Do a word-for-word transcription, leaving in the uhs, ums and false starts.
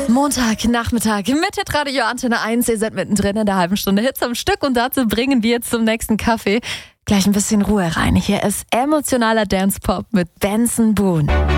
Montagnachmittag mit Hitradio Antenne eins. Ihr seid mittendrin in der halben Stunde Hits am Stück und dazu bringen wir jetzt zum nächsten Kaffee gleich ein bisschen Ruhe rein. Hier ist emotionaler Dance-Pop mit Benson Boone.